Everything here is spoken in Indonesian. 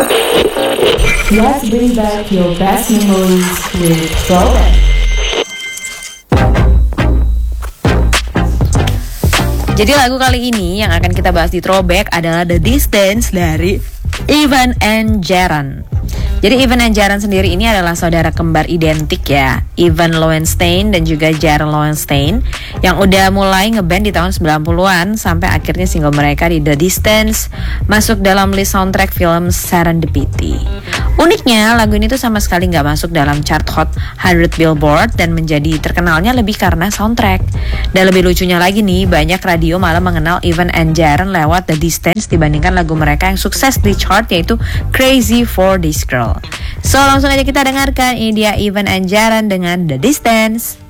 Let's bring back your best memories with Throwback. Jadi lagu kali ini yang akan kita bahas di Throwback adalah The Distance dari Evan and Jaron. Jadi Evan and Jaron sendiri ini adalah saudara kembar identik ya, Evan Lowenstein dan juga Jaron Lowenstein, yang udah mulai ngeband di tahun 90-an sampai akhirnya single mereka di The Distance masuk dalam list soundtrack film Serendipity. Uniknya lagu ini tuh sama sekali gak masuk dalam chart Hot 100 Billboard dan menjadi terkenalnya lebih karena soundtrack. Dan lebih lucunya lagi nih, banyak radio malah mengenal Evan and Jaron lewat The Distance dibandingkan lagu mereka yang sukses di chart, yaitu Crazy for This Girl. So langsung aja kita dengarkan, ini dia Evan and Jaron dengan The Distance.